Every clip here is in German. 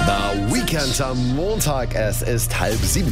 Weekend am Montag, es ist 6:30.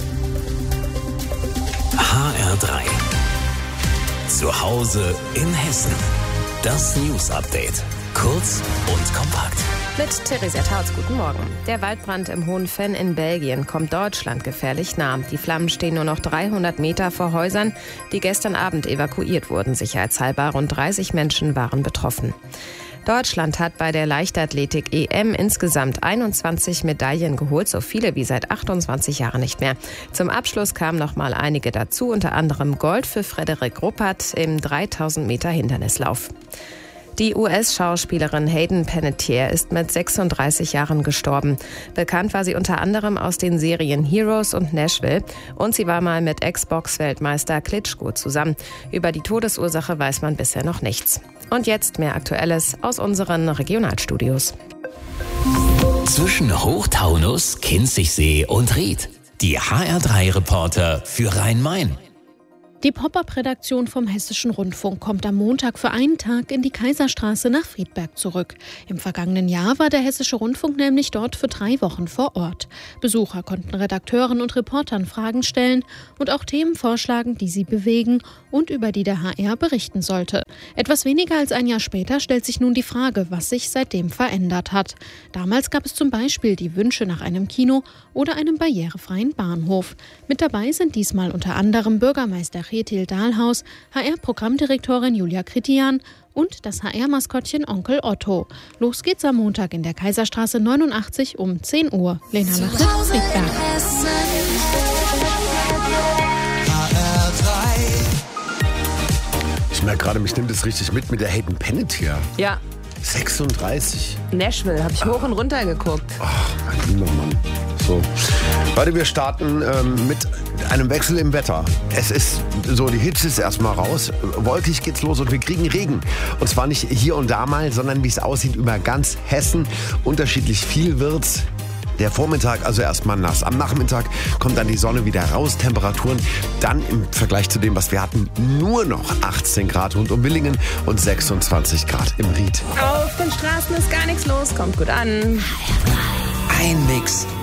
HR3. Zu Hause in Hessen. Das News-Update. Kurz und kompakt. Mit Theresa Tautz, guten Morgen. Der Waldbrand im Hohen-Venn in Belgien kommt Deutschland gefährlich nah. Die Flammen stehen nur noch 300 Meter vor Häusern, die gestern Abend evakuiert wurden. Sicherheitshalber rund 30 Menschen waren betroffen. Deutschland hat bei der Leichtathletik-EM insgesamt 21 Medaillen geholt, so viele wie seit 28 Jahren nicht mehr. Zum Abschluss kamen noch mal einige dazu, unter anderem Gold für Frederik Ruppert im 3000 Meter Hindernislauf. Die US-Schauspielerin Hayden Panettiere ist mit 36 Jahren gestorben. Bekannt war sie unter anderem aus den Serien Heroes und Nashville. Und sie war mal mit Ex-Box-Weltmeister Klitschko zusammen. Über die Todesursache weiß man bisher noch nichts. Und jetzt mehr Aktuelles aus unseren Regionalstudios. Zwischen Hochtaunus, Kinzigsee und Ried. Die HR3-Reporter für Rhein-Main. Die Pop-up-Redaktion vom Hessischen Rundfunk kommt am Montag für einen Tag in die Kaiserstraße nach Friedberg zurück. Im vergangenen Jahr war der Hessische Rundfunk nämlich dort für 3 Wochen vor Ort. Besucher konnten Redakteuren und Reportern Fragen stellen und auch Themen vorschlagen, die sie bewegen und über die der HR berichten sollte. Etwas weniger als ein Jahr später stellt sich nun die Frage, was sich seitdem verändert hat. Damals gab es zum Beispiel die Wünsche nach einem Kino oder einem barrierefreien Bahnhof. Mit dabei sind diesmal unter anderem Bürgermeister Kjetil Dahlhaus, HR-Programmdirektorin Julia Kritian und das HR-Maskottchen Onkel Otto. Los geht's am Montag in der Kaiserstraße 89 um 10 Uhr. Lena Lache, Friedberg. Ich merke gerade, mich nimmt es richtig mit der Hayden Panettiere. Ja. 36. Nashville, habe ich hoch und runter geguckt. Ach, mein lieber Mann. So. Leute, wir starten mit einem Wechsel im Wetter. Es ist so, die Hitze ist erstmal raus. Wolkig geht's los und wir kriegen Regen. Und zwar nicht hier und da mal, sondern wie es aussieht über ganz Hessen. Unterschiedlich viel wird's. Der Vormittag also erstmal nass. Am Nachmittag kommt dann die Sonne wieder raus. Temperaturen dann im Vergleich zu dem, was wir hatten, nur noch 18 Grad rund um Willingen und 26 Grad im Ried. Auf den Straßen ist gar nichts los, kommt gut an. Ein Mix